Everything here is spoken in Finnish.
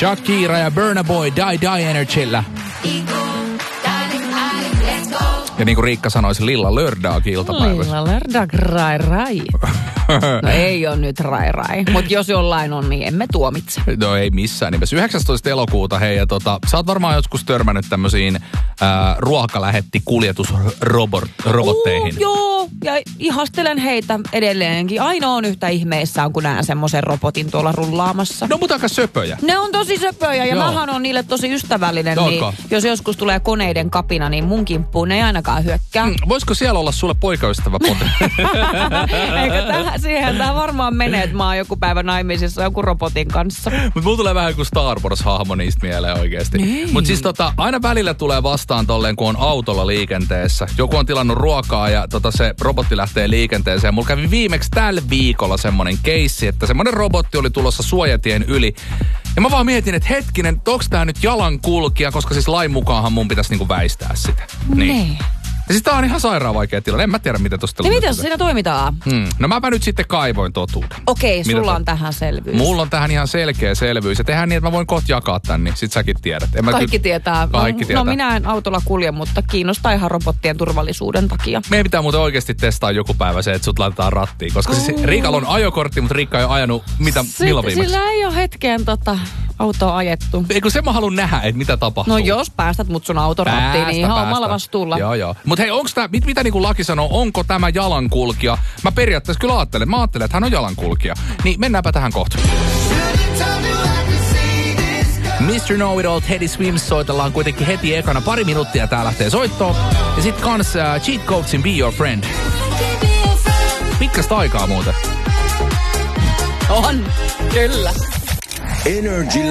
Shakira ja Burna Boy, Die Energyllä. Ja niin kuin Riikka sanoisi, Lilla Lördag iltapäivässä. Lilla Lördag, rai. No ei ole nyt rai. Mutta jos jollain on, niin emme tuomitse. No ei missään nimessä. 19. elokuuta, hei, ja sä oot varmaan joskus törmännyt tämmöisiin ruokalähetti-kuljetusrobotteihin. Joo, ja ihastelen heitä edelleenkin. Aina on yhtä ihmeissään, kun näen semmoisen robotin tuolla rullaamassa. No mutta aika söpöjä. Ne on tosi söpöjä, ja mähän on niille tosi ystävällinen. Niin jos joskus tulee koneiden kapina, niin mun kimppuun ne ei ainakaan hyökkää. Voisiko siellä olla sulle poikaystävä pote? Eikö siihen tämä varmaan menee, että mä oon joku päivä naimisissa joku robotin kanssa. Mutta mulla tulee vähän kuin Star Wars-hahmo niistä mieleen oikeasti. Mutta siis aina välillä tulee vastaan tolleen, kun on autolla liikenteessä. Joku on tilannut ruokaa ja se robotti lähtee liikenteeseen. Mulla kävi viimeksi tällä viikolla semmonen keissi, että semmonen robotti oli tulossa suojatien yli. Ja mä vaan mietin, että hetkinen, onks tää nyt jalankulkija, koska siis lain mukaanhan mun pitäisi niinku väistää sitä. Niin. Ja siis tää on ihan sairaan vaikea tilanne. En mä tiedä, miten tosta... Ja miten siinä toimitaan? No mäpä nyt sitten kaivoin totuuden. Okei, sulla on tähän selvyys. Mulla on tähän ihan selkeä selvyys. Ja tehdään niin, että mä voin kohta jakaa tän, niin sit säkin tiedät. Kaikki tietää. No minä en autolla kulje, mutta kiinnostaa ihan robottien turvallisuuden takia. Meidän pitää muuten oikeasti testaa joku päivä se, että sut laitetaan rattiin. Koska siis Riikalla on ajokortti, mutta Riikka ei ole ajanut milloin viimeksi? Sillä ei ole hetkeen autoa ajettu. Eikö se mä haluan nähdä, että mitä tapahtuu? No jos päästät mut sun autorattiin, niin ihan omalla vastuulla. Joo. Mut hei, onks tää, mitä niinku laki sanoo, onko tämä jalankulkija? Mä periaatteessa kyllä ajattelen, että hän on jalankulkija. Niin mennäänpä tähän kohta. Mr. Know-It-All Teddy Swims soitellaan kuitenkin heti ekana. 2 minuuttia tää lähtee soittoon. Ja sit kans Cheat Codesin Be Your Friend. Pitkästä aikaa muuten. On, kyllä. Energy